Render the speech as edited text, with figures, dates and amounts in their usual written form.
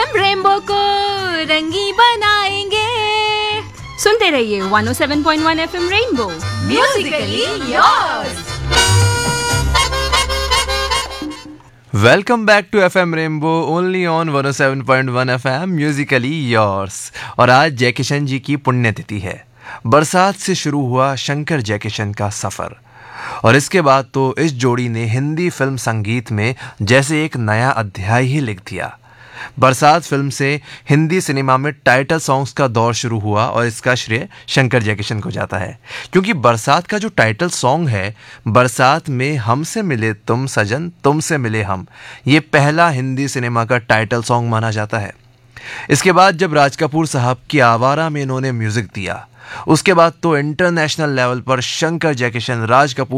FM rainbow को रंगी बनाएंगे। सुनते रहिए 107.1 FM rainbow, Musically yours. Welcome back to FM rainbow only on 107.1 FM Musically yours. और आज जयकिशन जी की पुण्यतिथि है। बरसात से शुरू हुआ शंकर जयकिशन का सफ़र, और इसके बाद तो इस जोड़ी ने हिंदी फिल्म संगीत में जैसे एक नया अध्याय ही लिख दिया। बरसात फिल्म से हिंदी सिनेमा में टाइटल सॉन्ग्स का दौर शुरू हुआ, और इसका श्रेय शंकर जयकिशन को जाता है, क्योंकि बरसात का जो टाइटल सॉन्ग है, बरसात में हमसे मिले तुम सजन तुमसे मिले हम, ये पहला हिंदी सिनेमा का टाइटल सॉन्ग माना जाता है। इसके बाद जब राज कपूर साहब की आवारा में इन्होंने म्यूजिक दिया, उसके बाद तो इंटरनेशनल लेवल पर शंकर जयकिशन, राज कपूर